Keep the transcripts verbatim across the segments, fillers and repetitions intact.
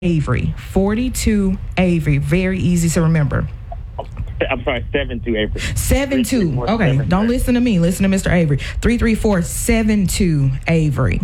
Avery. forty-two Avery. Very easy to remember. I'm sorry, seven two Avery. seven two. Okay, don't listen to me. Listen to Mister Avery. three three four seven two Avery.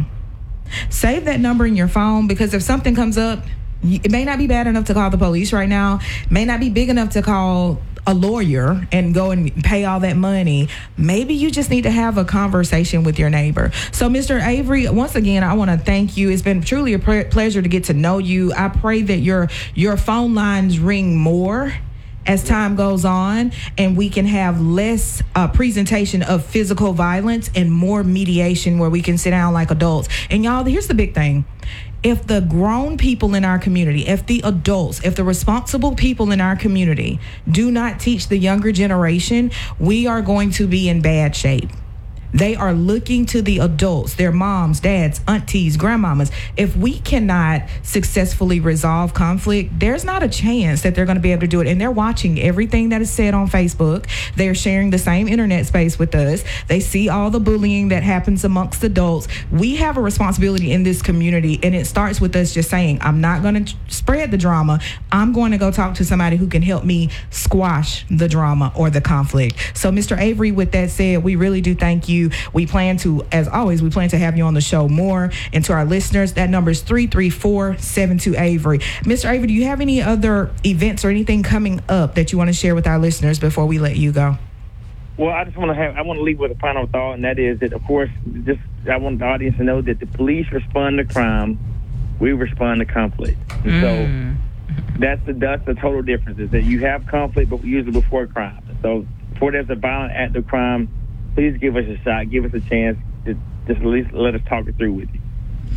Save that number in your phone, because if something comes up, it may not be bad enough to call the police right now. May not be big enough to call a lawyer and go and pay all that money. Maybe you just need to have a conversation with your neighbor. So, Mister Avery, once again, I want to thank you. It's been truly a pre- pleasure to get to know you. I pray that your your phone lines ring more as time goes on, and we can have less uh, presentation of physical violence and more mediation where we can sit down like adults. And y'all, here's the big thing. If the grown people in our community, if the adults, if the responsible people in our community do not teach the younger generation, we are going to be in bad shape. They are looking to the adults, their moms, dads, aunties, grandmamas. If we cannot successfully resolve conflict, there's not a chance that they're going to be able to do it. And they're watching everything that is said on Facebook. They're sharing the same internet space with us. They see all the bullying that happens amongst adults. We have a responsibility in this community, and it starts with us just saying, I'm not going to spread the drama. I'm going to go talk to somebody who can help me squash the drama or the conflict. So, Mister Avery, with that said, we really do thank you. We plan to, as always, we plan to have you on the show more. And to our listeners, that number is three three four seven two Avery. Mister Avery, do you have any other events or anything coming up that you want to share with our listeners before we let you go? Well, I just want to have, I want to leave with a final thought, and that is that, of course, just I want the audience to know that the police respond to crime, we respond to conflict. And mm. so that's the that's the total difference, is that you have conflict, but usually before crime. So before there's a violent act of crime, please give us a shot. Give us a chance to just at least let us talk it through with you.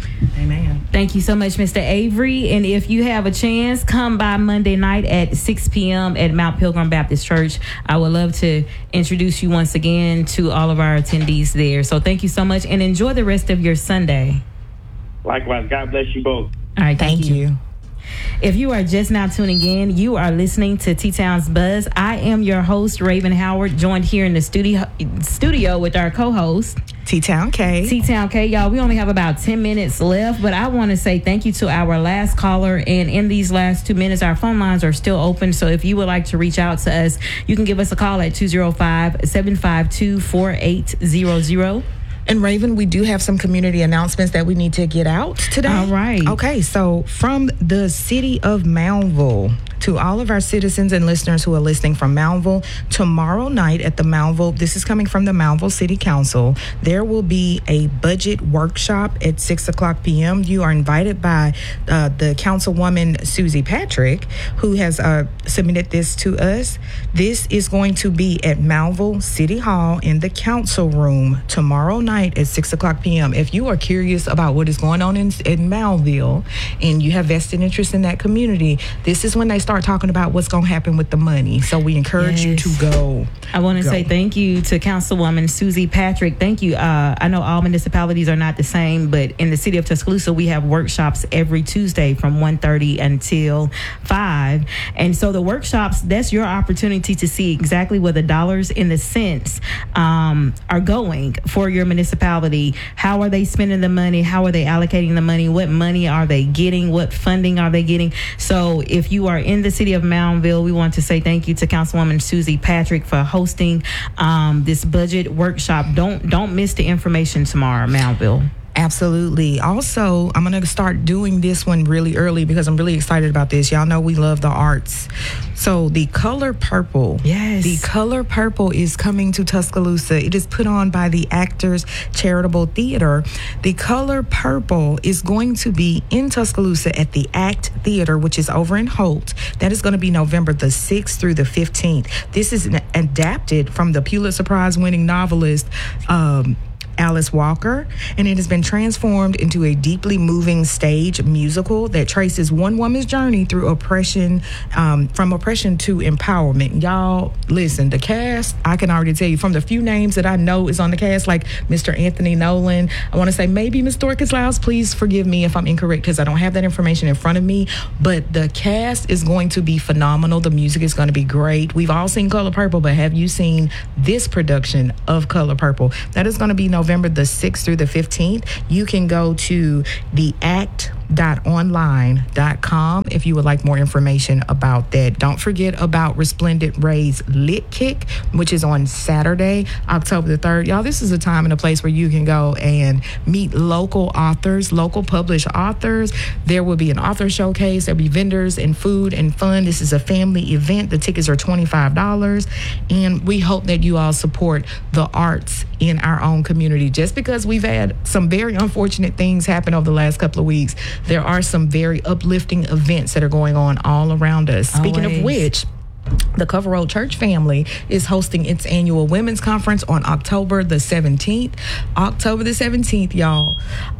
Amen. Thank you so much, Mister Avery. And if you have a chance, come by Monday night at six p.m. at Mount Pilgrim Baptist Church. I would love to introduce you once again to all of our attendees there. So thank you so much, and enjoy the rest of your Sunday. Likewise. God bless you both. All right. Thank, Thank you. you. If you are just now tuning in, you are listening to T-Town's Buzz. I am your host, Raven Howard, joined here in the studio studio with our co-host, T-Town K. T-Town K. Y'all, we only have about ten minutes left, but I want to say thank you to our last caller. And in these last two minutes, our phone lines are still open. So if you would like to reach out to us, you can give us a call at two oh five, seven five two, four eight zero zero. And Raven, we do have some community announcements that we need to get out today. All right. Okay, so from the city of Moundville, to all of our citizens and listeners who are listening from Moundville, tomorrow night at the Moundville, this is coming from the Moundville City Council, there will be a budget workshop at six o'clock p.m. You are invited by uh, the Councilwoman Susie Patrick, who has uh, submitted this to us. This is going to be at Moundville City Hall in the council room tomorrow night at six o'clock p.m. If you are curious about what is going on in, in Moundville and you have vested interest in that community, this is when they start talking about what's going to happen with the money. So we encourage yes. you to go. I want to say thank you to Councilwoman Susie Patrick. Thank you. Uh, I know all municipalities are not the same, but in the city of Tuscaloosa, we have workshops every Tuesday from one thirty until five. And so the workshops, that's your opportunity to see exactly where the dollars and the cents um, are going for your municipality. How are they spending the money? How are they allocating the money? What money are they getting? What funding are they getting? So if you are in the city of Moundville, we want to say thank you to Councilwoman Susie Patrick for hosting um, this budget workshop. Don't don't miss the information tomorrow, Moundville. Absolutely. Also, I'm going to start doing this one really early because I'm really excited about this. Y'all know we love the arts. So the Color Purple. Yes. The Color Purple is coming to Tuscaloosa. It is put on by the Actors Charitable Theater. The Color Purple is going to be in Tuscaloosa at the ACT Theater, which is over in Holt. That is going to be November the sixth through the fifteenth. This is an, adapted from the Pulitzer Prize winning novelist, um, Alice Walker, and it has been transformed into a deeply moving stage musical that traces one woman's journey through oppression, um, from oppression to empowerment. Y'all, listen, the cast, I can already tell you from the few names that I know is on the cast, like Mister Anthony Nolan. I want to say maybe Miss Dorcas Lyles. Please forgive me if I'm incorrect because I don't have that information in front of me, but the cast is going to be phenomenal. The music is going to be great. We've all seen Color Purple, but have you seen this production of Color Purple? That is going to be November the sixth through the fifteenth. You can go to the act dot online dot com if you would like more information about that. Don't forget about Resplendent Ray's Lit Kick, which is on Saturday, October the third. Y'all, this is a time and a place where you can go and meet local authors, local published authors. There will be an author showcase. There'll be vendors and food and fun. This is a family event. The tickets are twenty-five dollars, and we hope that you all support the arts in our own community. Just because we've had some very unfortunate things happen over the last couple of weeks, there are some very uplifting events that are going on all around us. Speaking Always. of which, the Cover Road Church family is hosting its annual women's conference on October the seventeenth. October the seventeenth, y'all.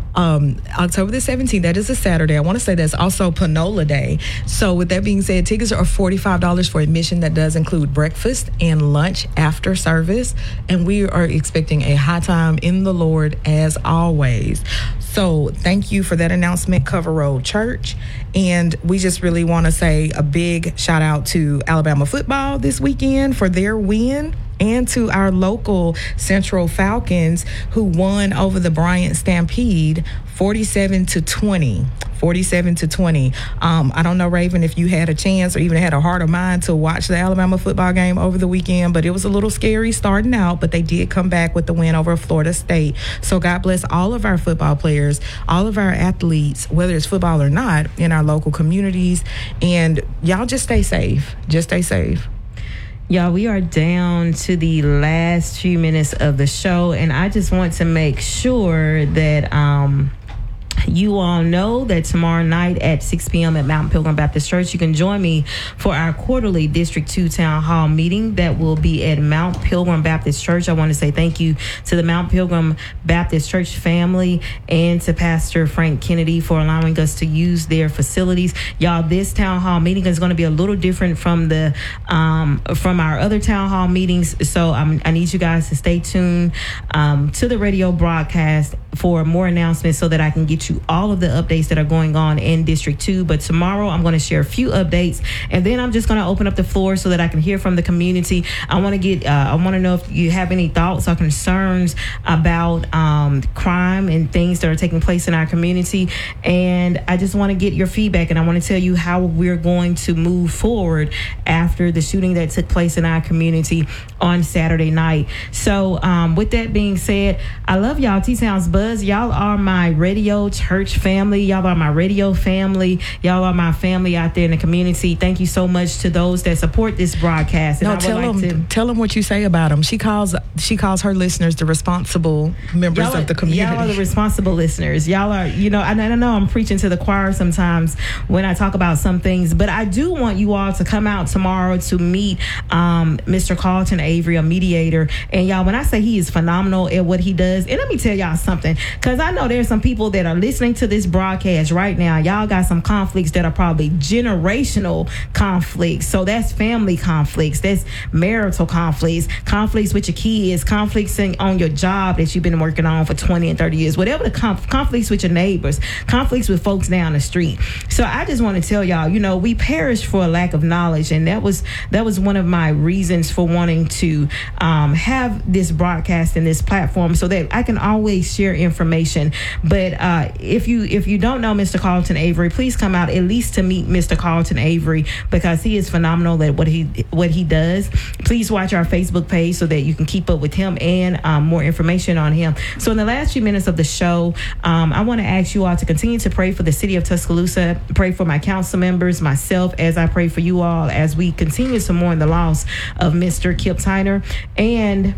Um, October the seventeenth, that is a Saturday. I want to say that's also Panola Day. So with that being said, tickets are forty-five dollars for admission. That does include breakfast and lunch after service. And we are expecting a high time in the Lord as always. So thank you for that announcement, Cover Road Church. And we just really want to say a big shout out to Alabama football this weekend for their win, and to our local Central Falcons who won over the Bryant Stampede forty-seven to twenty. forty-seven to twenty. Um, I don't know, Raven, if you had a chance or even had a heart or mind to watch the Alabama football game over the weekend, but it was a little scary starting out, but they did come back with the win over Florida State. So God bless all of our football players, all of our athletes, whether it's football or not, in our local communities. And y'all just stay safe. Just stay safe. Y'all, we are down to the last few minutes of the show, and I just want to make sure that um, you all know that tomorrow night at six p.m. at Mount Pilgrim Baptist Church, you can join me for our quarterly District two Town Hall meeting that will be at Mount Pilgrim Baptist Church. I want to say thank you to the Mount Pilgrim Baptist Church family and to Pastor Frank Kennedy for allowing us to use their facilities. Y'all, this town hall meeting is going to be a little different from the um, from our other town hall meetings, so um, I need you guys to stay tuned um, to the radio broadcast for more announcements so that I can get you all of the updates that are going on in District two. But tomorrow I'm going to share a few updates, and then I'm just going to open up the floor so that I can hear from the community. I want to get uh, I want to know if you have any thoughts or concerns about um, crime and things that are taking place in our community, and I just want to get your feedback, and I want to tell you how we're going to move forward after the shooting that took place in our community on Saturday night. So um, with that being said, I love y'all. T-Sounds Buzz, y'all are my radio church family. Y'all are my radio family. Y'all are my family out there in the community. Thank you so much to those that support this broadcast. And no, I would tell like them, to, tell them what you say about them. She calls, she calls her listeners the responsible members y'all of the are, community. Y'all are the responsible listeners. Y'all are, you know, and I know I'm preaching to the choir sometimes when I talk about some things, but I do want you all to come out tomorrow to meet um, Mister Carlton Avery, a mediator. And y'all, when I say he is phenomenal at what he does, and let me tell y'all something, because I know there's some people that are listening to this broadcast right now. Y'all got some conflicts that are probably generational conflicts. So that's family conflicts, that's marital conflicts, conflicts with your kids, conflicts in, on your job that you've been working on for twenty and thirty years, whatever the conf- conflicts with your neighbors, conflicts with folks down the street. So I just want to tell y'all, you know, we perish for a lack of knowledge, and that was that was one of my reasons for wanting to um, have this broadcast and this platform so that I can always share information. But uh, if you if you don't know Mister Carlton Avery, please come out at least to meet Mister Carlton Avery, because he is phenomenal at what he what he does. Please watch our Facebook page so that you can keep up with him and um, more information on him. So in the last few minutes of the show, um, I want to ask you all to continue to pray for the city of Tuscaloosa, pray for my council members, myself, as I pray for you all as we continue to mourn the loss of Mister Kip Tyner. And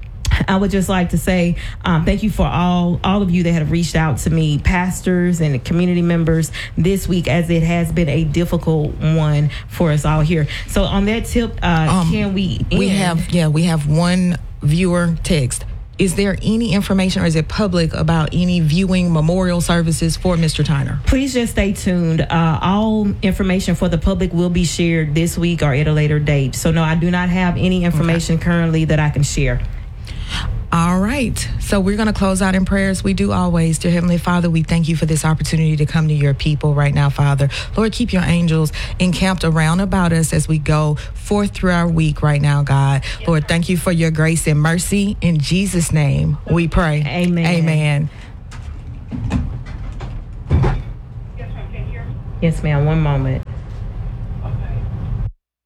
I would just like to say um, thank you for all all of you that have reached out to me, pastors and community members this week, as it has been a difficult one for us all here. So on that tip, uh, um, can we end? We have, yeah, we have one viewer text. Is there any information, or is it public, about any viewing memorial services for Mister Tyner? Please just stay tuned. Uh, all information for the public will be shared this week or at a later date. So no, I do not have any information okay. currently that I can share. All right. So we're going to close out in prayers. We do always. Dear Heavenly Father, we thank you for this opportunity to come to your people right now, Father. Lord, keep your angels encamped around about us as we go forth through our week right now, God. Lord, thank you for your grace and mercy. In Jesus' name, we pray. Amen. Amen. Yes, ma'am. One moment.